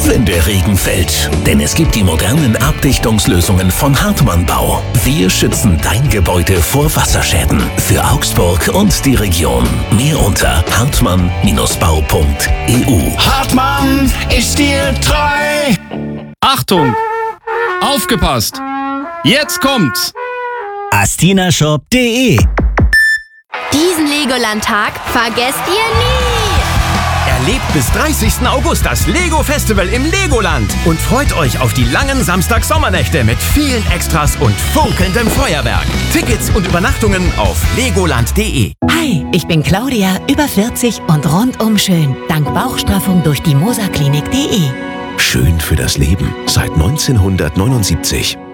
wenn der Regen fällt. Denn es gibt die modernen Abdichtungslösungen von Hartmann Bau. Wir schützen dein Gebäude vor Wasserschäden. Für Augsburg und die Region. Mehr unter hartmann-bau.eu. Hartmann ist dir treu. Achtung! Aufgepasst! Jetzt kommt's! astinashop.de. Diesen Legoland-Tag vergesst ihr nie! Erlebt bis 30. August das Lego Festival im Legoland und freut euch auf die langen Samstag-Sommernächte mit vielen Extras und funkelndem Feuerwerk. Tickets und Übernachtungen auf legoland.de. Hi, ich bin Claudia, über 40 und rundum schön. Dank Bauchstraffung durch die moserklinik.de. Schön für das Leben seit 1979.